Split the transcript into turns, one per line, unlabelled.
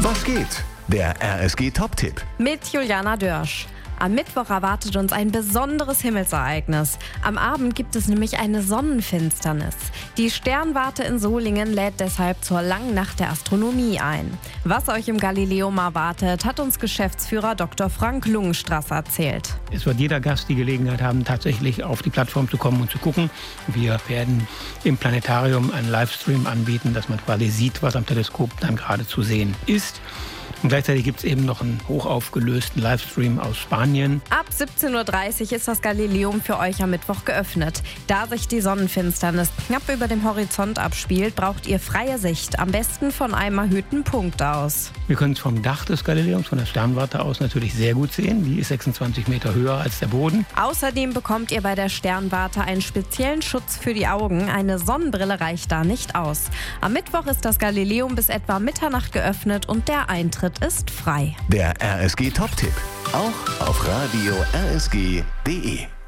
Was geht? Der RSG-Top-Tipp.
Mit Juliana Dörsch. Am Mittwoch erwartet uns ein besonderes Himmelsereignis. Am Abend gibt es nämlich eine Sonnenfinsternis. Die Sternwarte in Solingen lädt deshalb zur langen Nacht der Astronomie ein. Was euch im Galileum erwartet, hat uns Geschäftsführer Dr. Frank Lungenstrasser erzählt.
Es wird jeder Gast die Gelegenheit haben, tatsächlich auf die Plattform zu kommen und zu gucken. Wir werden im Planetarium einen Livestream anbieten, dass man quasi sieht, was am Teleskop dann gerade zu sehen ist. Und gleichzeitig gibt es eben noch einen hochaufgelösten Livestream aus Spanien.
Ab 17:30 Uhr ist das Galileum für euch am Mittwoch geöffnet. Da sich die Sonnenfinsternis knapp über dem Horizont abspielt, braucht ihr freie Sicht, am besten von einem erhöhten Punkt aus.
Wir können es vom Dach des Galileums, von der Sternwarte aus natürlich sehr gut sehen. Die ist 26 Meter höher als der Boden.
Außerdem bekommt ihr bei der Sternwarte einen speziellen Schutz für die Augen. Eine Sonnenbrille reicht da nicht aus. Am Mittwoch ist das Galileum bis etwa Mitternacht geöffnet und der Eintritt ist frei.
Der RSG-Top-Tipp. Auch auf radio rsg.de.